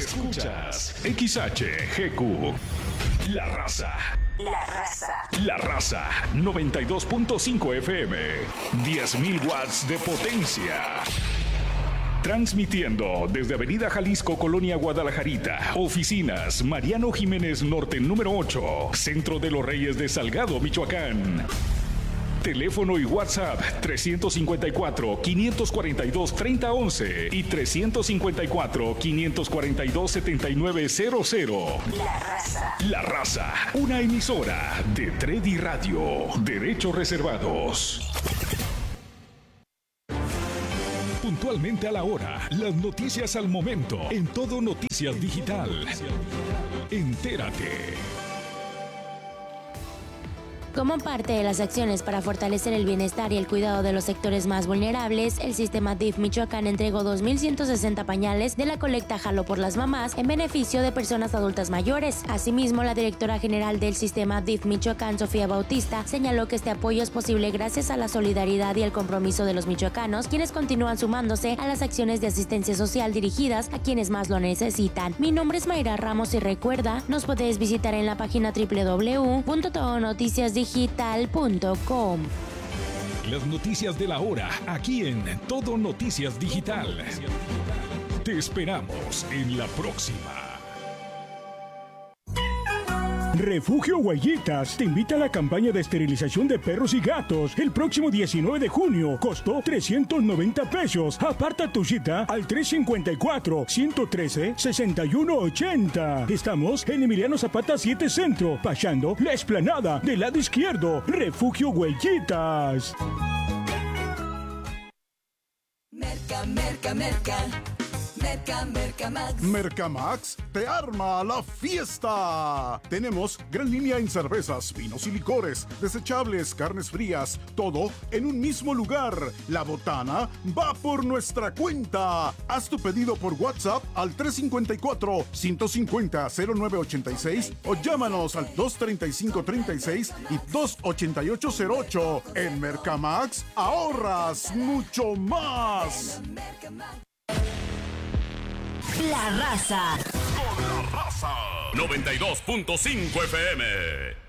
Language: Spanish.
Escuchas XHGQ. La Raza. La Raza. La Raza 92.5 FM. 10.000 watts de potencia. Transmitiendo desde Avenida Jalisco, Colonia Guadalajarita. Oficinas Mariano Jiménez Norte número 8. Centro de los Reyes de Salgado, Michoacán. Teléfono y WhatsApp 354-542-3011 y 354-542-7900. La Raza. La Raza, una emisora de Tredi Radio. Derechos reservados. Puntualmente a la hora, las noticias al momento, en Todo Noticias Digital. Entérate. Como parte de las acciones para fortalecer el bienestar y el cuidado de los sectores más vulnerables, el sistema DIF Michoacán entregó 2.160 pañales de la colecta Jalo por las Mamás en beneficio de personas adultas mayores. Asimismo, la directora general del sistema DIF Michoacán, Sofía Bautista, señaló que este apoyo es posible gracias a la solidaridad y el compromiso de los michoacanos, quienes continúan sumándose a las acciones de asistencia social dirigidas a quienes más lo necesitan. Mi nombre es Mayra Ramos y recuerda, nos puedes visitar en la página www.todonoticiasdigital.com. Las noticias de la hora, aquí en Todo Noticias Digital. Te esperamos en la próxima. Refugio Huellitas te invita a la campaña de esterilización de perros y gatos el próximo 19 de junio. Costó 390 pesos. Aparta tu cita al 354-113-6180. Estamos en Emiliano Zapata 7 Centro, pasando la explanada del lado izquierdo. Refugio Huellitas. Merca Max. Mercamax te arma la fiesta. Tenemos gran línea en cervezas, vinos y licores, desechables, carnes frías, todo en un mismo lugar. La botana va por nuestra cuenta. Haz tu pedido por WhatsApp al 354-150-0986 o llámanos al 235-36 y 288-08. En Mercamax ahorras mucho más. La Raza. Con la Raza 92.5 FM.